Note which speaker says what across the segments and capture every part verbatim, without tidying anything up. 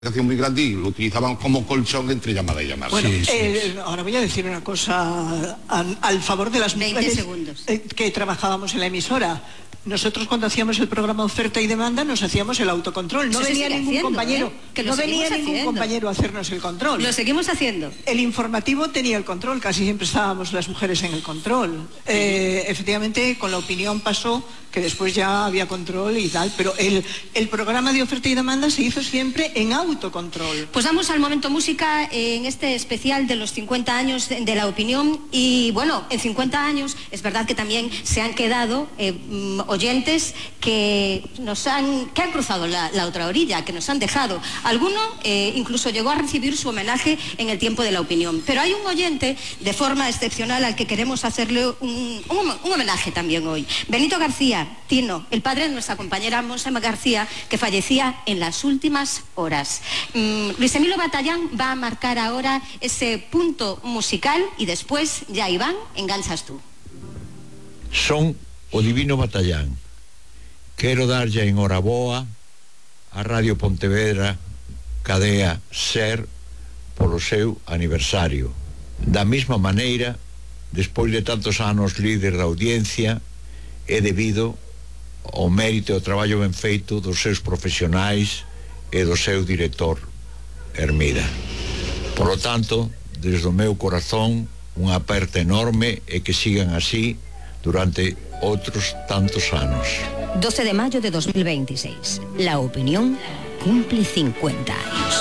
Speaker 1: muy grande y lo utilizaban como colchón entre llamada y llamada.
Speaker 2: Bueno,
Speaker 1: sí, sí,
Speaker 2: eh,
Speaker 1: sí.
Speaker 2: ahora voy a decir una cosa al, al favor de las mujeres
Speaker 3: segundos.
Speaker 2: Eh, que trabajábamos en la emisora. Nosotros cuando hacíamos el programa Oferta y Demanda nos hacíamos el autocontrol. No
Speaker 3: Eso
Speaker 2: venía ningún
Speaker 3: haciendo,
Speaker 2: compañero,
Speaker 3: ¿eh? Que lo
Speaker 2: no venía ningún
Speaker 3: haciendo.
Speaker 2: compañero a hacernos el control.
Speaker 3: Lo seguimos haciendo.
Speaker 2: El informativo tenía el control, casi siempre estábamos las mujeres en el control. Eh, efectivamente, con la opinión pasó que después ya había control y tal, pero el, el programa de Oferta y Demanda se hizo siempre en autocontrol.
Speaker 3: Pues vamos al momento música en este especial de los cincuenta años de la opinión y bueno, en cincuenta años es verdad que también se han quedado eh, oyentes que nos han, que han cruzado la, la otra orilla, que nos han dejado. Alguno eh, incluso llegó a recibir su homenaje en el tiempo de la opinión. Pero hay un oyente de forma excepcional al que queremos hacerle un, un, un homenaje también hoy. Benito García, Tino, el padre de nuestra compañera Monse García, que fallecía en las últimas horas. Mm, Luis Emilio Batallán va a marcar ahora ese punto musical y después, ya Iván, enganchas tú.
Speaker 4: Son o Divino Batallán. Quero darlle en horaboa a Radio Pontevedra Cadea Ser polo seu aniversario. Da mesma maneira, despois de tantos anos líder da audiencia, é debido ao mérito e ao traballo ben feito dos seus profesionais e do seu director Hermida. Por lo tanto, desde o meu corazón, unha aperta enorme e que sigan así durante outros tantos anos.
Speaker 5: doce de mayo de dos mil veintiséis. La opinión cumple cincuenta años.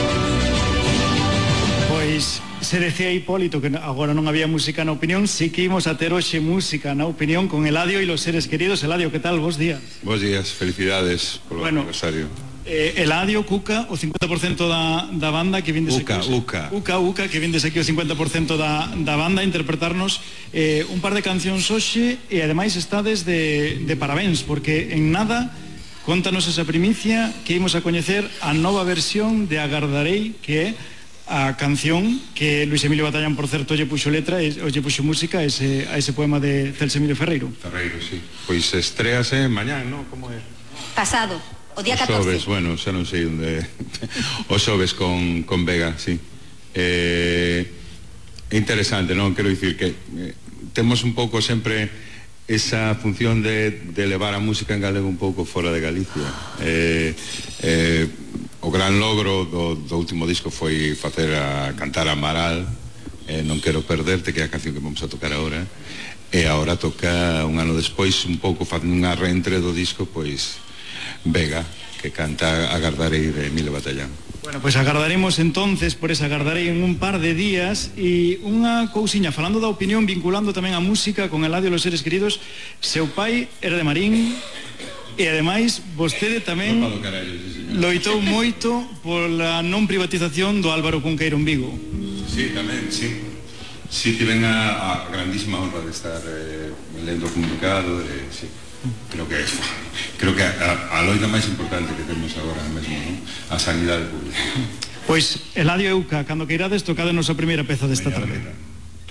Speaker 6: Pois se decía Hipólito que agora non había música na opinión, si que imos a ter hoxe música na opinión con Eladio e los seres queridos. Eladio, que tal? Bos días.
Speaker 7: Bos días, felicidades polo
Speaker 6: bueno,
Speaker 7: aniversario.
Speaker 6: Eh, Eladio, Cuca, o cincuenta por cento da, da banda que vindes
Speaker 7: Uca,
Speaker 6: aquí.
Speaker 7: Uca.
Speaker 6: Uca, Uca, que vindes aquí o cincuenta por cento da, da banda a interpretarnos eh, un par de cancións hoxe e ademais estades de, de parabéns, porque en nada contanos esa primicia que imos a coñecer a nova versión de Agardarei, que é a canción que Luis Emilio Batallán, por certo, lle puxo letra e lle puxo música a ese, a ese poema de Celso Emilio Ferreiro.
Speaker 7: Ferreiro, sí. Pois estréase mañán, non? Como é?
Speaker 3: Pasado. O día
Speaker 7: Os
Speaker 3: catorce.
Speaker 7: xoves, bueno, xa non sei onde. Os xoves con, con Vega, sí. Eh, é interesante, non? Quero dicir que eh, temos un pouco sempre esa función de, de levar a música en galego un pouco fora de Galicia. Eh, eh, o gran logro do, do último disco foi facer a cantar a Amaral, eh, Non quero perderte, que é a canción que vamos a tocar agora, e agora toca un ano despois, un pouco facendo unha reentre do disco, pois Vega, que canta Agardarei de Emilio Batallán.
Speaker 6: Bueno, pois pues agardaremos entonces por esa Agardarei en un par de días. E unha cousiña, falando da opinión, vinculando tamén a música con Eladio e los seres queridos, seu pai era de Marín e ademais vostede tamén
Speaker 7: no carallo, sí,
Speaker 6: loitou moito pola non privatización do Álvaro Cunqueiro en Vigo.
Speaker 7: Sí, tamén, sí. Sí, tiven a, a grandísima honra de estar eh, lendo o comunicado, eh, sí. Creo que creo que a, a loita máis importante que temos agora mesmo, non? A sanidade pública.
Speaker 6: Pois Eladio e Uca, cando queirades, tocádenos a primeira peza desta tarde.